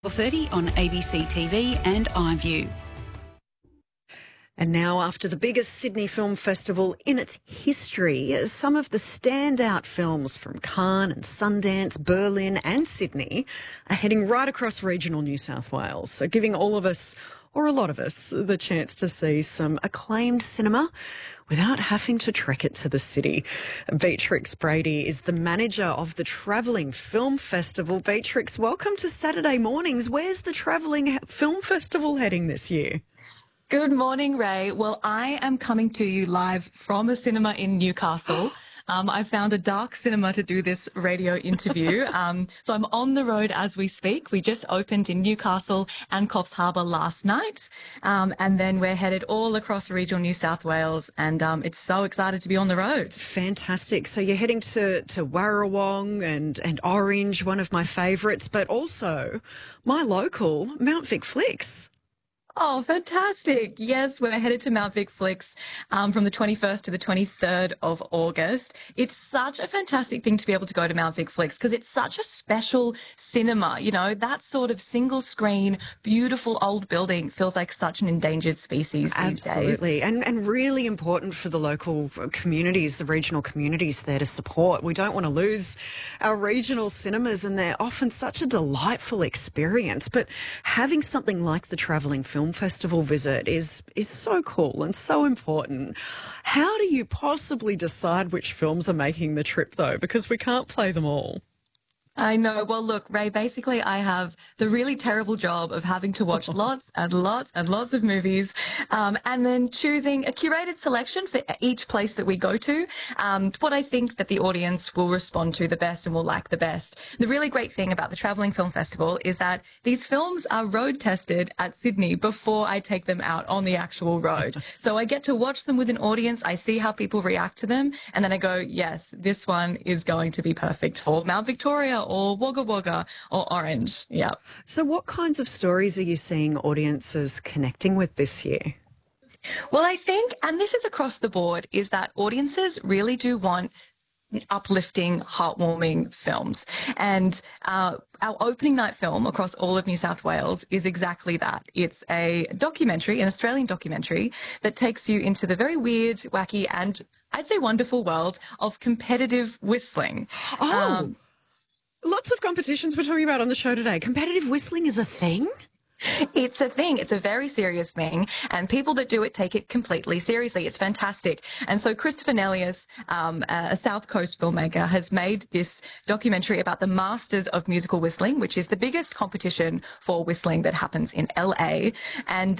30 on ABC TV and iView. And now, after the biggest Sydney Film Festival in its history, some of the standout films from Cannes and Sundance, Berlin and Sydney are heading right across regional New South Wales, so giving all of us, or a lot of us, the chance to see some acclaimed cinema without having to trek it to the city. Beatrix Brady is the manager of the Travelling Film Festival. Beatrix, welcome to Saturday Mornings. Where's the Travelling Film Festival heading this year? Good morning, Ray. Well, I am coming to you live from a cinema in Newcastle. I found a dark cinema to do this radio interview. So I'm on the road as we speak. We just opened in Newcastle and Coffs Harbour last night. And then we're headed all across regional New South Wales. And it's so excited to be on the road. Fantastic. So you're heading to Warrawong and Orange, one of my favourites, but also my local, Mount Vic Flicks. Oh, fantastic. Yes, we're headed to Mount Vic Flicks from the 21st to the 23rd of August. It's such a fantastic thing to be able to go to Mount Vic Flicks because it's such a special cinema. You know, that sort of single screen, beautiful old building feels like such an endangered species these days. Absolutely. And really important for the local communities, the regional communities there to support. We don't want to lose our regional cinemas, and they're often such a delightful experience. But having something like the Travelling Film Festival visit is so cool and so important. How do you possibly decide which films are making the trip, though? Because we can't play them all. I know. Well, look, Ray, basically I have the really terrible job of having to watch lots and lots and lots of movies and then choosing a curated selection for each place that we go to, what I think that the audience will respond to the best and will like the best. The really great thing about the Travelling Film Festival is that these films are road tested at Sydney before I take them out on the actual road. So I get to watch them with an audience. I see how people react to them. And then I go, yes, this one is going to be perfect for Mount Victoria or Wagga Wagga or Orange. Yeah. So what kinds of stories are you seeing audiences connecting with this year? Well, I think, and this is across the board, is that audiences really do want uplifting, heartwarming films. And our opening night film across all of New South Wales is exactly that. It's a documentary, an Australian documentary, that takes you into the very weird, wacky, and I'd say wonderful world of competitive whistling. Oh, lots of competitions we're talking about on the show today. Competitive whistling is a thing? It's a thing. It's a very serious thing, and people that do it take it completely seriously. It's fantastic. And so Christopher Nellius, a South Coast filmmaker, has made this documentary about the Masters of Musical Whistling, which is the biggest competition for whistling that happens in LA. And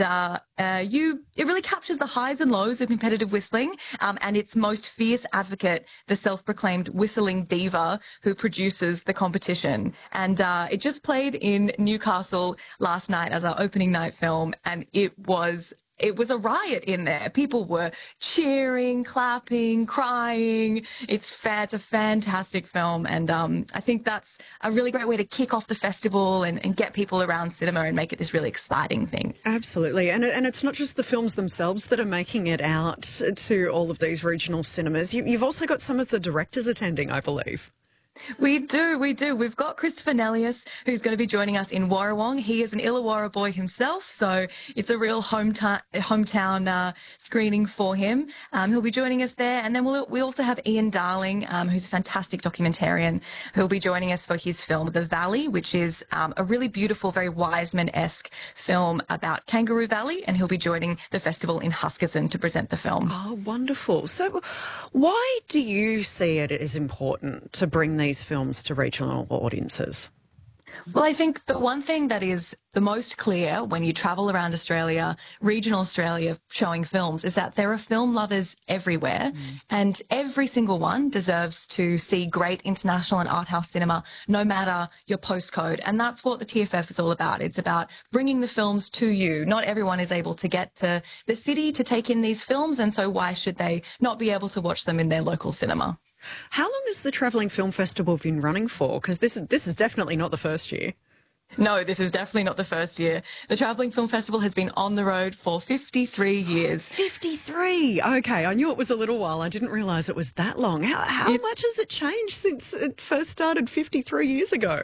it really captures the highs and lows of competitive whistling, and its most fierce advocate, the self-proclaimed whistling diva who produces the competition. And it just played in Newcastle last night as our opening night film, and it was a riot in there. People were cheering, clapping, crying. It's a fantastic film, and I think that's a really great way to kick off the festival and get people around cinema and make it this really exciting thing. Absolutely, and it's not just the films themselves that are making it out to all of these regional cinemas. You've also got some of the directors attending, I believe. We do. We've got Christopher Nellius, who's going to be joining us in Warrawong. He is an Illawarra boy himself, so it's a real hometown screening for him. He'll be joining us there. And then we also have Ian Darling, who's a fantastic documentarian, who'll be joining us for his film The Valley, which is a really beautiful, very Wiseman-esque film about Kangaroo Valley, and he'll be joining the festival in Huskisson to present the film. Oh, wonderful. So why do you see it as important to bring these films to regional audiences? Well, I think the one thing that is the most clear when you travel around Australia, regional Australia, showing films, is that there are film lovers everywhere, and every single one deserves to see great international and art house cinema, no matter your postcode. And that's what the TFF is all about. It's about bringing the films to you. Not everyone is able to get to the city to take in these films, and so why should they not be able to watch them in their local cinema? How long has the Travelling Film Festival been running for? Because this is definitely not the first year. No, this is definitely not the first year. The Travelling Film Festival has been on the road for 53 years. 53? Okay, I knew it was a little while. I didn't realise it was that long. How much has it changed since it first started 53 years ago?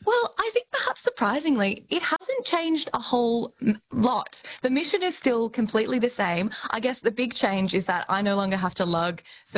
Well, I think perhaps surprisingly, it hasn't changed a whole lot. The mission is still completely the same. I guess the big change is that I no longer have to lug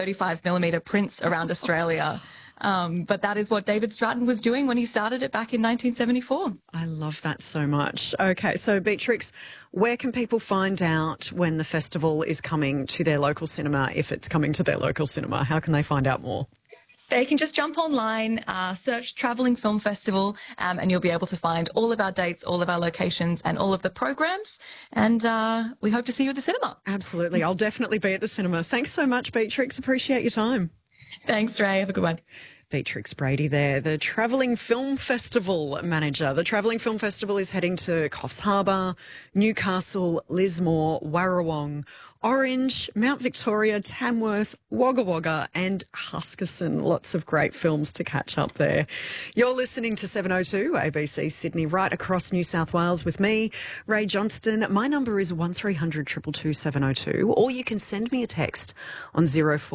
35mm prints around Australia. But that is what David Stratton was doing when he started it back in 1974. I love that so much. Okay, so Beatrix, where can people find out when the festival is coming to their local cinema, if it's coming to their local cinema? How can they find out more? They can just jump online, search Travelling Film Festival, and you'll be able to find all of our dates, all of our locations, and all of the programs. And we hope to see you at the cinema. Absolutely. I'll definitely be at the cinema. Thanks so much, Beatrix. Appreciate your time. Thanks, Ray. Have a good one. Beatrix Brady there, the Travelling Film Festival manager. The Travelling Film Festival is heading to Coffs Harbour, Newcastle, Lismore, Warrawong, Orange, Mount Victoria, Tamworth, Wagga Wagga and Huskisson. Lots of great films to catch up there. You're listening to 702 ABC Sydney, right across New South Wales with me, Ray Johnston. My number is 1300 222 702, or you can send me a text on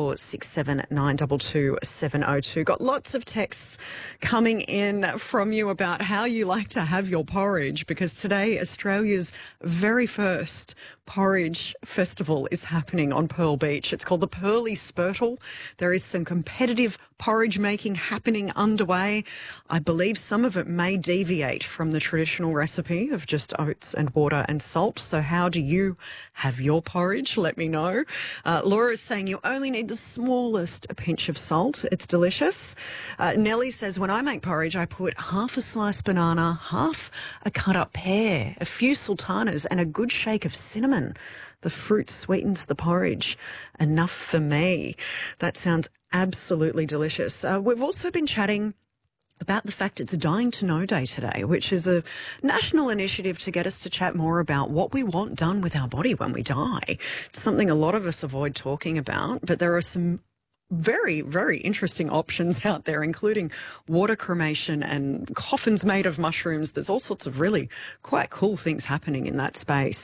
0467 922 702. Got lots of texts coming in from you about how you like to have your porridge, because today Australia's very first porridge festival is happening on Pearl Beach. It's called the Pearly Spurtle. There is some competitive porridge making happening underway. I believe some of it may deviate from the traditional recipe of just oats and water and salt. So how do you have your porridge? Let me know. Laura is saying you only need the smallest pinch of salt. It's delicious. Nellie says, when I make porridge, I put half a sliced banana, half a cut up pear, a few sultanas and a good shake of cinnamon. The fruit sweetens the porridge. Enough for me. That sounds absolutely delicious. We've also been chatting about the fact it's Dying to Know Day today, which is a national initiative to get us to chat more about what we want done with our body when we die. It's something a lot of us avoid talking about, but there are some very, very interesting options out there, including water cremation and coffins made of mushrooms. There's all sorts of really quite cool things happening in that space.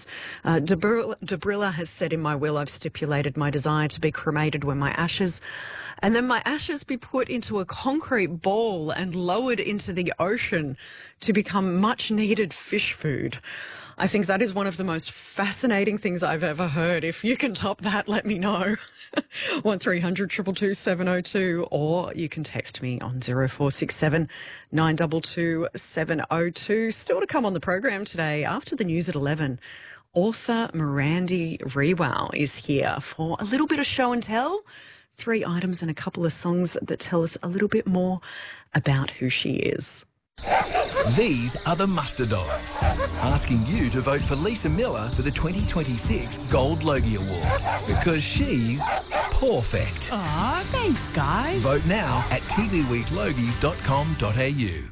Debrilla has said, in my will, I've stipulated my desire to be cremated when my ashes, and then my ashes be put into a concrete ball and lowered into the ocean to become much needed fish food. I think that is one of the most fascinating things I've ever heard. If you can top that, let me know. 1300 222 702, or you can text me on 0467 922 702. Still to come on the program today, after the news at 11, author Mirandy Rewell is here for a little bit of show and tell. 3 items and a couple of songs that tell us a little bit more about who she is. These are the Muster Dogs, asking you to vote for Lisa Miller for the 2026 Gold Logie Award, because she's perfect. Aw, thanks, guys. Vote now at tvweeklogies.com.au.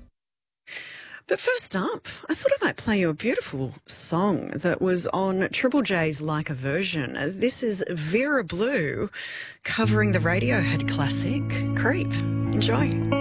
But first up, I thought I might play you a beautiful song that was on Triple J's Like a Version. This is Vera Blue covering the Radiohead classic, Creep. Enjoy.